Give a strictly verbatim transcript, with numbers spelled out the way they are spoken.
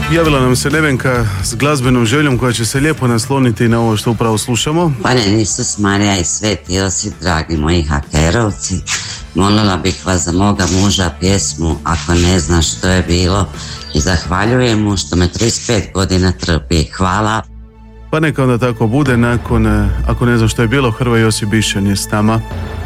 Javila nam se Nevenka s glazbenom željom koja će se lijepo nasloniti na ovo što upravo slušamo. Pane Isus, Marija i Sveti Josip, dragi moji hakerovci, molila bih vas za moga muža pjesmu Ako ne znaš što je bilo i zahvaljujem mu što me trideset pet godina trpi. Hvala. Pa neka onda tako bude nakon, ako ne znam što je bilo, Hrvoje Josip Bišćan je s nama.